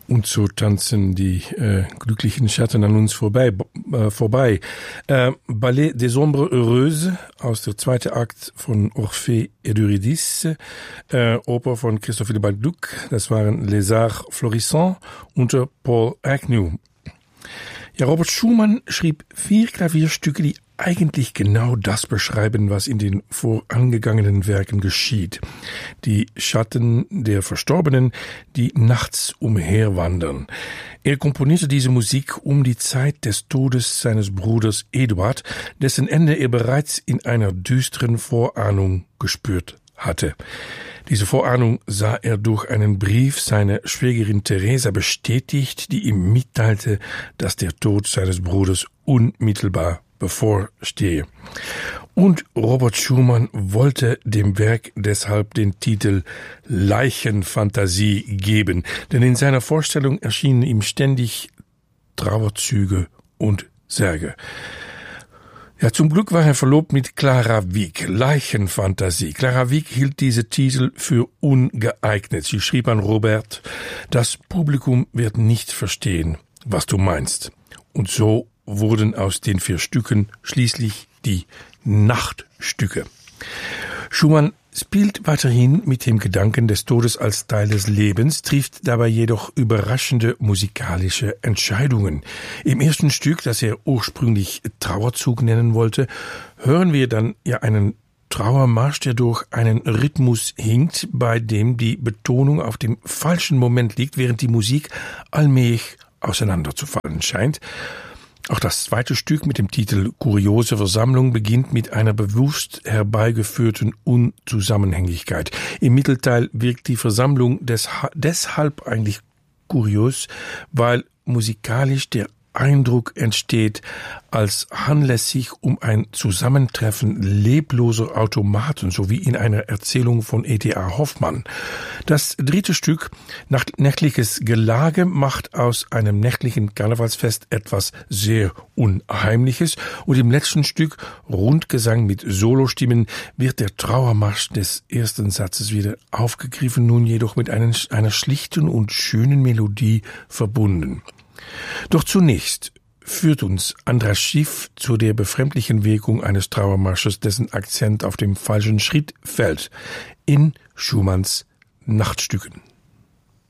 Und so tanzen die glücklichen Schatten an uns vorbei. Ballet des Ombres Heureuses aus der zweiten Akt von Orphée et d'Eurydice, Oper von Christophe Willibald Gluck. Das waren Les Arts Florissants unter Paul Agnew. Ja, Robert Schumann schrieb 4 Klavierstücke, die eigentlich genau das beschreiben, was in den vorangegangenen Werken geschieht. Die Schatten der Verstorbenen, die nachts umherwandern. Er komponierte diese Musik um die Zeit des Todes seines Bruders Eduard, dessen Ende er bereits in einer düsteren Vorahnung gespürt hatte. Diese Vorahnung sah er durch einen Brief seiner Schwägerin Theresa bestätigt, die ihm mitteilte, dass der Tod seines Bruders unmittelbar bevorstehe. Und Robert Schumann wollte dem Werk deshalb den Titel Leichenfantasie geben, denn in seiner Vorstellung erschienen ihm ständig Trauerzüge und Särge. Ja, zum Glück war er verlobt mit Clara Wieck, Leichenfantasie. Clara Wieck hielt diese Titel für ungeeignet. Sie schrieb an Robert, das Publikum wird nicht verstehen, was du meinst. Und so wurden aus den 4 Stücken schließlich die Nachtstücke. Schumann spielt weiterhin mit dem Gedanken des Todes als Teil des Lebens, trifft dabei jedoch überraschende musikalische Entscheidungen. Im ersten Stück, das er ursprünglich Trauerzug nennen wollte, hören wir dann ja einen Trauermarsch, der durch einen Rhythmus hinkt, bei dem die Betonung auf dem falschen Moment liegt, während die Musik allmählich auseinanderzufallen scheint. Auch das zweite Stück mit dem Titel Kuriose Versammlung beginnt mit einer bewusst herbeigeführten Unzusammenhängigkeit. Im Mittelteil wirkt die Versammlung deshalb eigentlich kurios, weil musikalisch der Eindruck entsteht, als handle es sich um ein Zusammentreffen lebloser Automaten, so wie in einer Erzählung von E.T.A. Hoffmann. Das dritte Stück, Nächtliches Gelage, macht aus einem nächtlichen Karnevalsfest etwas sehr Unheimliches, und im letzten Stück, Rundgesang mit Solostimmen, wird der Trauermarsch des ersten Satzes wieder aufgegriffen, nun jedoch mit einer schlichten und schönen Melodie verbunden. Doch zunächst führt uns Andras Schiff zu der befremdlichen Wirkung eines Trauermarsches, dessen Akzent auf dem falschen Schritt fällt, in Schumanns Nachtstücken.